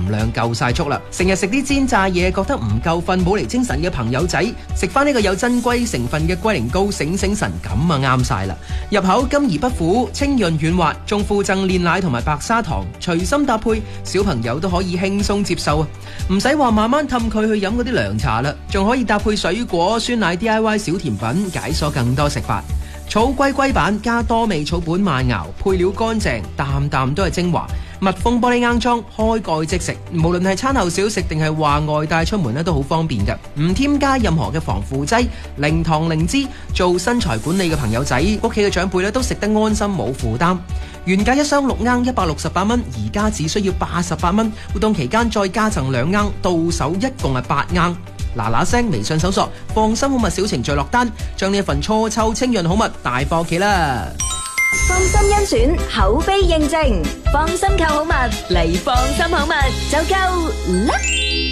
含量夠晒足啦。成日食啲煎炸嘢，覺得唔夠瞓冇嚟精神嘅朋友仔，食翻呢個有珍龜成分嘅龜苓膏醒醒神，咁啊啱晒啦。入口甘而不苦，清潤軟滑，仲附贈煉奶同埋白砂糖，隨心搭配，小朋友都可以輕鬆接受啊！唔使話慢慢氹佢去飲嗰啲涼茶啦，仲可以搭配水果、酸奶 DIY 小甜品，解鎖更多食法。草龜龜板加多味草本慢熬，配料乾淨，啖啖都係精華。密封玻璃罌裝，開蓋即食。無論係餐後小食定係話外帶出門都好方便嘅，唔添加任何嘅防腐劑，零糖零脂。做身材管理嘅朋友仔，屋企嘅長輩都食得安心冇負擔。原價一箱6罌168蚊，而家只需要88蚊。活動期間再加贈2罌，到手一共係8罌。嗱聲微信搜索放心好物小程序落單，將呢一份初秋清潤好物帶返屋企啦。 放心甄選，口碑認證，放心購好物嚟放心好物就夠啦。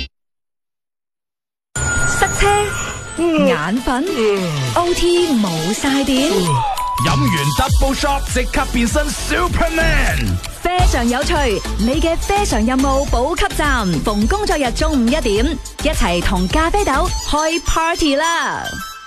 塞車、眼瞓、OT 冇晒電， 飲完 double shot 即刻變身 Superman。 非常有趣，你嘅非常任務補給站，逢工作日中午1點，一齊同咖啡豆開 party 啦！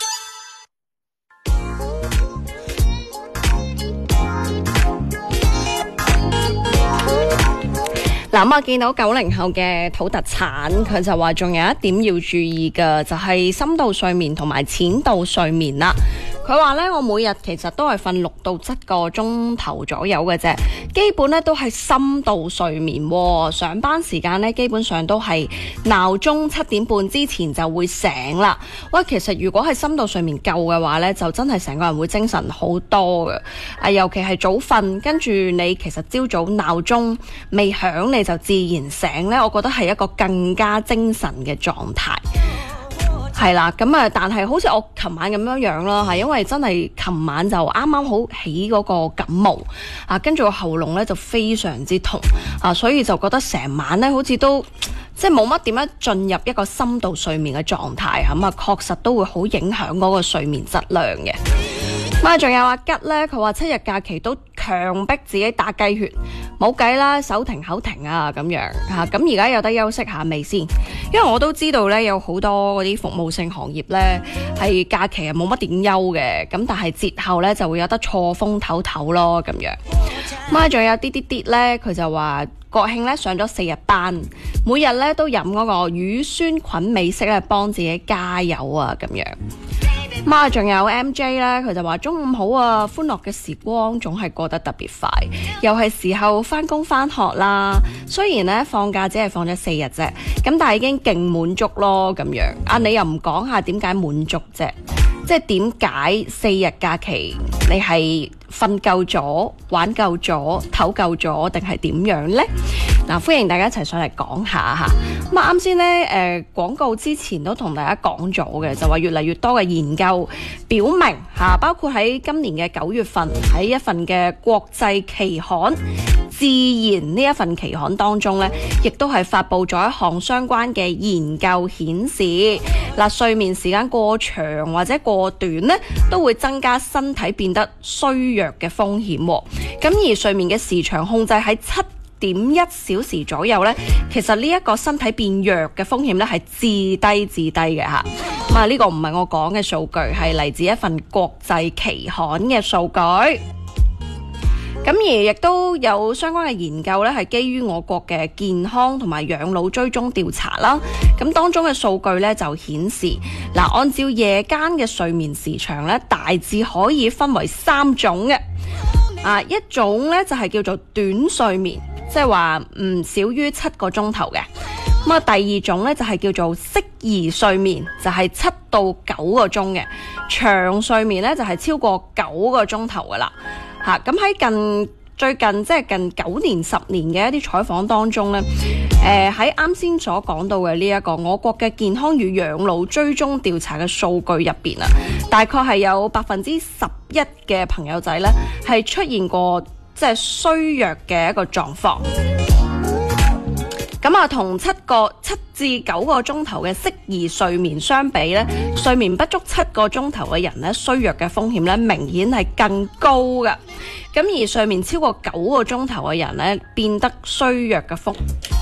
嗱，咁我見到90後嘅土特產，佢就話仲有一點要注意嘅，就係深度睡眠同埋淺度睡眠啦。佢話呢，我每日其實都係瞓6到7個鐘頭左右嘅啫，基本呢都係深度睡眠喎。上班時間呢，基本上都係鬧鐘7點半之前就會醒啦。喂，其實如果係深度睡眠夠嘅話呢，就真係成個人會精神好多嘅。尤其係早瞓，跟住你其實朝早鬧鐘未響你就自然醒呢，我覺得係一個更加精神嘅狀態。係啦，咁啊，但係好似我琴晚咁樣啦，係因為真係琴晚就啱啱好起嗰個感冒啊，跟住個喉嚨咧就非常之痛啊，所以就覺得成晚咧好似都即係冇乜點樣進入一個深度睡眠嘅狀態，咁啊確實都會好影響嗰個睡眠質量嘅。咁啊，仲有阿吉咧，佢話7日假期都強迫自己打雞血，冇計啦，手停口停啊咁樣嚇。咁而家有得休息下未先？因為我都知道咧，有好多嗰啲服務性行業咧係假期係冇乜點休嘅，咁但係節後咧就會有得錯風唞唞咯咁樣。咁啊，仲有啲咧，佢就話國慶咧上咗4日班，每日咧都飲嗰個乳酸菌美式咧幫自己加油啊咁樣。咁啊，仲有 MJ 咧，佢就話中午好啊，歡樂嘅時光總係過得特別快，又係時候翻工翻學啦。雖然咧放假只係放咗4日啫，咁但係已經勁滿足咯咁樣。啊，你又唔講下點解滿足啫？即係點解4日假期你係瞓夠咗、玩夠咗、唞夠咗，定係點樣呢？嗱，歡迎大家一齊上嚟講下嚇。咁啊，啱先呢，廣告之前都同大家講咗嘅，就話越嚟越多嘅研究表明嚇，包括喺今年嘅9月份喺一份嘅國際期刊《自然》呢一份期刊當中呢，亦都係發布咗一項相關嘅研究顯示，嗱，睡眠時間過長或者過短呢，都會增加身體變得衰弱嘅風險。咁而睡眠嘅時長控制喺7.1小時左右呢，其實呢一個身體變弱嘅風險呢係至低嘅嚇。咁啊，呢個唔係我講嘅數據，係嚟自一份國際期刊嘅數據。咁而亦都有相關嘅研究咧，係基於我國嘅健康同埋養老追蹤調查啦。咁當中嘅數據咧就顯示，嗱，按照夜間嘅睡眠時長咧，大致可以分為3種嘅。一種咧就係叫做短睡眠，即係話唔少於7個鐘頭嘅。咁啊，第二種咧就係叫做適宜睡眠，就係7到9個鐘嘅。長睡眠咧就係超過9個鐘頭噶啦。咁喺最近即係近9年10年嘅一啲採訪當中呢，喺啱先所講到嘅呢一個我國嘅健康與養老追蹤調查嘅數據入邊啊，大概係有11%嘅朋友仔呢係出現過即係衰弱嘅一個狀況。咁啊，同7至9個鐘頭嘅適宜睡眠相比呢，睡眠不足7個鐘頭嘅人呢，衰弱嘅風險呢明顯係更高嘅。咁而睡眠超過9個鐘頭嘅人呢，變得衰弱嘅風險